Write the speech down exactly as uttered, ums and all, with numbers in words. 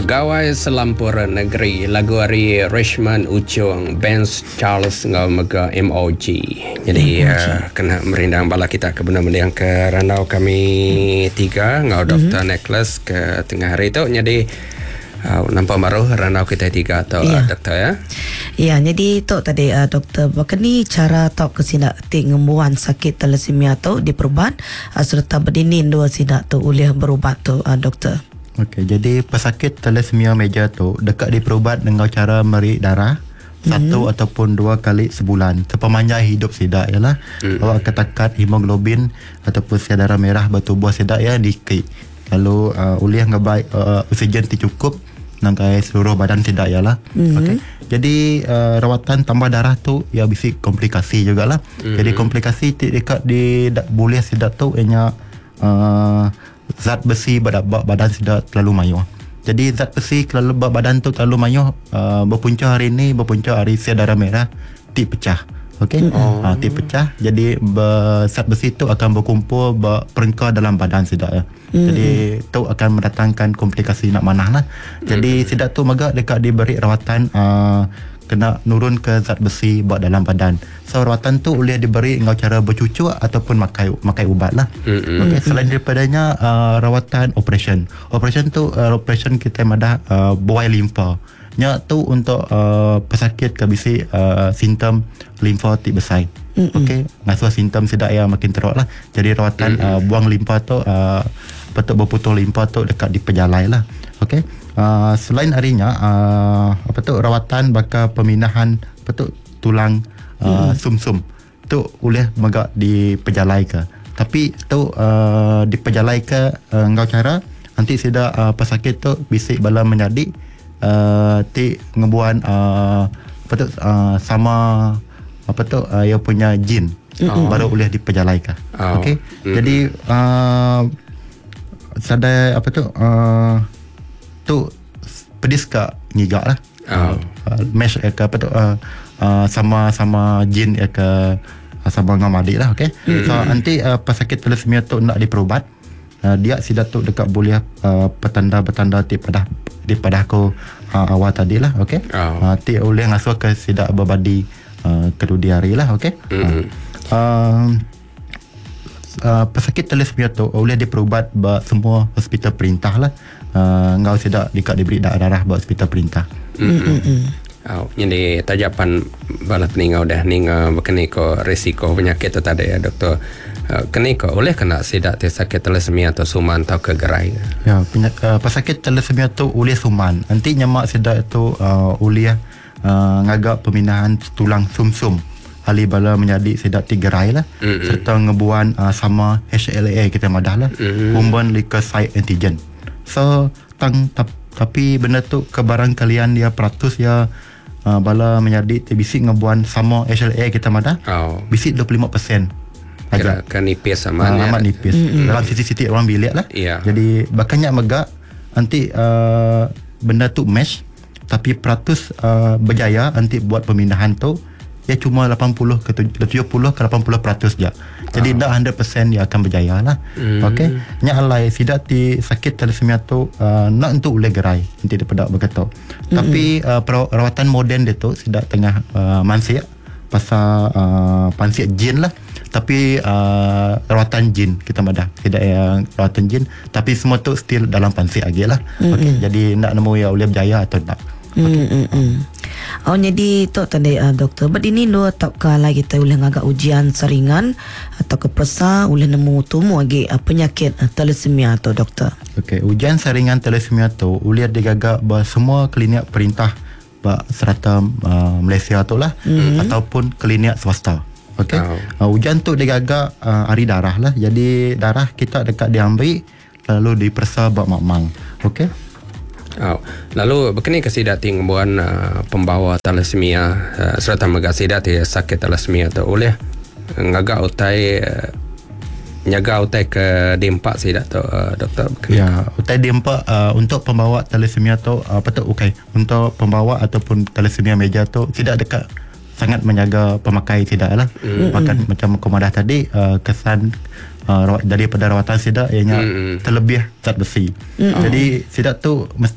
Pegawai Selampura Negeri Laguari Richmond Uchung Benz Charles ngau mega M O G. Jadi uh, kena merindang bala kita ke benar-benar yang ke ranau kami tiga ngau Doktor Mm-hmm. Nicholas ke tengah hari tu. Jadi uh, nampak maruh ranau kita tiga tu yeah. uh, Doktor ya. Ya, jadi tu tadi uh, Doktor bakani cara tok kesinak tingembuan sakit thalassemia tu diperubat uh, serta berdinin dua sinak tu boleh berubat tu uh, Doktor. Okey, jadi pesakit thalassemia meja tu dekat diperubat dengan cara meri darah mm-hmm. satu ataupun dua kali sebulan sepanjang hidup sidak ialah mm-hmm. awak ketakat hemoglobin ataupun sel darah merah bertubuh sidak ya dikit. Lalu uh, uliah ngebaik uh, oksigen cukup nangkai seluruh badan sidak ialah. Mm-hmm. Okey. Jadi uh, rawatan tambah darah tu ya bisi komplikasi jugalah. Mm-hmm. Jadi komplikasi dekat di boleh sidak tu ianya uh, zat besi pada badan sudah terlalu mayuh. Jadi zat besi kalau badan tu terlalu mayuh uh, berpunca hari ni berpunca hari sel darah merah tip pecah. Okey. Oh. Uh, tip pecah. Jadi ber, zat besi tu akan berkumpul berperengkar dalam badan sidak ya. Mm. Jadi tu akan mendatangkan komplikasi nak manah lah. Jadi mm. sidak tu magak dekat diberi rawatan uh, kena nurun ke zat besi buat dalam badan. So rawatan tu boleh diberi dengan cara bercucuk ataupun makai makai ubat lah. Mm-hmm. Okay, selain daripadanya uh, rawatan operation. Operation tu uh, operation kita madah uh, buai limfa. Nya tu untuk uh, pesakit ke bisi uh, simptom limfa ti besar. Mm-hmm. Okey, ngasuh simptom sidak ya makin teruk lah. Jadi rawatan mm-hmm. uh, buang limfa tu uh, betul berputus limfa tu dekat di pejalai lah. Okey. Uh, selain harinya uh, apa tu rawatan bakal peminahan apa tu tulang uh, hmm. sum-sum tu boleh megak di pejalai ke, tapi tu uh, di pejalai ke uh, ngau cara nanti sida uh, pesakit tu bisik bala menjadi uh, ti ngebuan uh, apa tu uh, sama apa tu uh, ia punya jin oh. baru boleh di pejalai ke. Oh. Okey. Mm-hmm. Jadi uh, sada apa tu uh, tu pedis ke ngigak lah. Oh. Uh, mesh ke apa tu uh, uh, sama sama jin ke uh, sama ngamadik lah. Okay. Mm-hmm. So nanti uh, pesakit thalassemia tu nak diperubat uh, dia sida tu dekat boleh uh, petanda-petanda ti pada di pada aku uh, awal tadi lah. Okay. Oh. Uh, ti boleh ngasuh ke sida berbadi uh, kedua hari lah. Okay. Mm-hmm. uh, uh, Uh, pesakit thalassemia tu boleh diperubat ba semua hospital perintah lah. Uh, ngau sidak dekat diberi darah ba hospital perintah. Mm-hmm. Oh, jadi tajapan bala peningau dah ninga berkenai ko risiko penyakit tu tadi ya Doktor. Uh, kenai ko oleh kena sidak te sakit thalassemia atau suman atau kegerai. Ya, penyak, uh, pesakit thalassemia tu oleh suman. Nanti nyemak sidak tu uh, oleh uh, ngagak peminahan tulang sum-sum. Ali bala menjadi sedak tiga rai lah. Mm-hmm. Serta ngebuan uh, sama H L A kita madah lah. Mm-hmm. Human leukocyte antigen. So tang tap, tapi benda tu kebarang kalian dia peratus ya uh, bala menjadi bisik ngebuan sama H L A kita madah. Oh. Bisik dua puluh lima peratus aja. Kan nipis sama uh, amat nipis. Mm-hmm. Dalam sisi-sisi orang bilik lah. Yeah. Jadi bakanya megak nanti uh, benda tu mesh tapi peratus uh, berjaya nanti buat pemindahan tu ya cuma lapan puluh ke tujuh puluh ke lapan puluh peratus je. Jadi dah oh. seratus peratus dia akan berjaya lah. Mm. Okey. Nya alai sidak ti sakit thalassemia tu uh, nak untuk boleh gerai nanti daripada berkata. Mm-hmm. Tapi uh, perawatan moden dia tu sidak tengah uh, mansik pasal uh, pansik jin lah. Tapi uh, rawatan jin kita madah. Tidak yang rawatan jin tapi semua tu still dalam pansik lagi lah. Mm-hmm. Okey. Jadi nak nemu ya boleh berjaya atau tak. Okay. Mm-mm. Oh jadi tu tadi uh, Doktor berdini dua tak kala kita boleh ngagak ujian saringan atau kepersa boleh nemu tumu lagi uh, penyakit uh, thalassemia tu Doktor. Okey, ujian saringan thalassemia tu boleh digagak bah semua klinik perintah bah serata uh, Malaysia tu lah mm-hmm. ataupun klinik swasta. Okey. Oh. Uh, ujian tu digagak uh, hari darah lah. Jadi darah kita dekat diambil lalu dipersa bah mamang. Okey. Oh. Lalu berkenai kesidak tingguan uh, pembawa thalassemia uh, serta megak sidak sakit thalassemia tu oleh ngagak utai uh, nyaga utai ke dimpak sidak tu uh, Doktor. Ya, utai dimpak uh, untuk pembawa thalassemia tu uh, apa tu okey. Untuk pembawa ataupun thalassemia meja tu tidak dekat sangat menjaga pemakai sidak lah. Mm. Bahkan macam komadah tadi uh, kesan uh, daripada rawatan sidak ianya mm. terlebih zat besi. Mm. Jadi sidak tu mesti